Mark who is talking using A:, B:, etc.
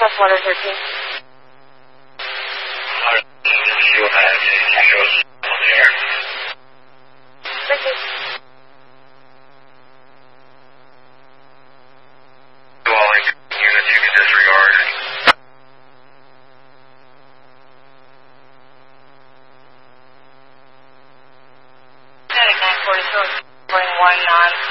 A: plus water 13. Thank you.
B: Units you can disregard.
A: Static 942, bring 1 non